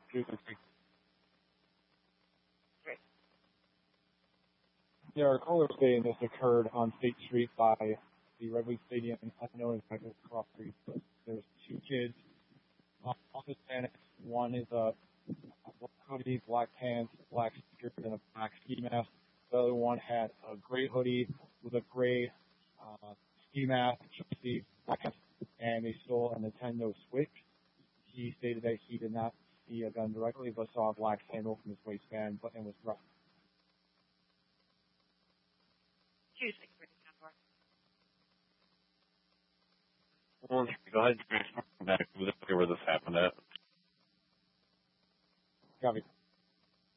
Great. Yeah, our caller saying this occurred on State Street by the Red Wing Stadium, known as Cross Street. But there's two kids, Hispanics. One is a black hoodie, black pants, black sneakers, and a black ski mask. The other one had a gray hoodie with a gray ski mask, black pants, and they stole a Nintendo Switch. He stated that he did not see a gun directly, but saw a black handle from his waistband, and was rough. Choose Go ahead and back where this happened at. Copy.